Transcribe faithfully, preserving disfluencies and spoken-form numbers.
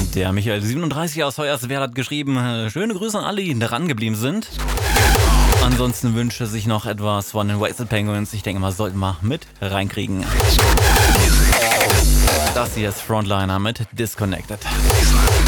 Der Michael siebenunddreißig aus Hoyerswerda hat geschrieben, äh, schöne Grüße an alle, die dran geblieben sind. Ansonsten wünsche sich noch etwas von den Wasted Penguins. Ich denke mal, sollten wir mit reinkriegen. Das hier ist Frontliner mit Disconnected.